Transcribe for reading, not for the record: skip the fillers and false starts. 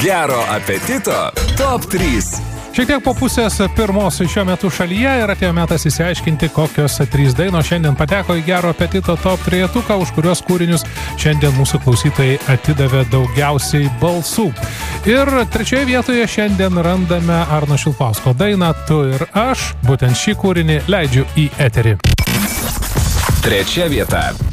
Gero apetito top 3. Šiek tiek po pusės pirmos šiuo metu šalyje ir atėjo metas įsiaiškinti, kokios 3 dainos šiandien pateko į Gero apetito top 3-tuką, už kurios kūrinius šiandien mūsų klausytojai atidavė daugiausiai balsų. Ir 3 vietoje šiandien randame Arno Šilpausko dainą Tu ir aš. Būtent šį kūrinį leidžiu į eterį. 3 vieta.